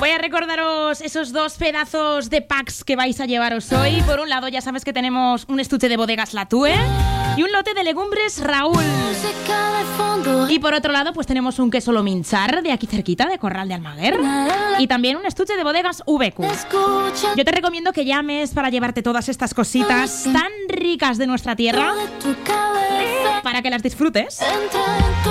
Voy a recordaros esos dos pedazos de packs que vais a llevaros hoy. Por un lado, ya sabes que tenemos un estuche de bodegas Latue y un lote de legumbres Raúl. Y por otro lado, pues tenemos un queso Lominchar de aquí cerquita, de Corral de Almaguer. Y también un estuche de bodegas VQ. Yo te recomiendo que llames para llevarte todas estas cositas tan ricas de nuestra tierra para que las disfrutes.